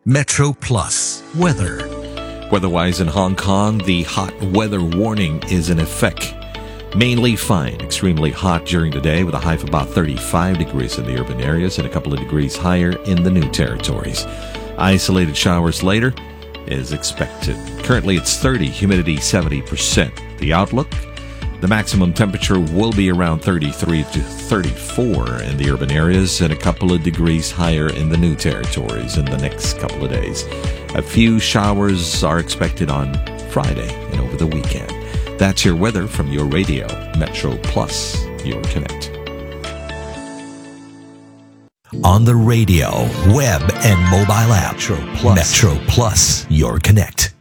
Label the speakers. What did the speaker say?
Speaker 1: Metro Plus weather.
Speaker 2: Weather-wise in Hong Kong, the hot weather warning is in effect. Mainly fine, extremely hot during the day with a high of about 35 degrees in the urban areas and a couple of degrees higher in the new territories. Isolated showers later is expected. Currently it's 30, humidity 70%. The outlook, the maximum temperature will be around 33 to 34 in the urban areas and a couple of degrees higher in the new territories in the next couple of days. A few showers are expected on Friday and over the weekend. That's your weather from your radio, Metro Plus, your Connect.
Speaker 1: On the radio, web, and mobile app, Metro Plus, your Connect.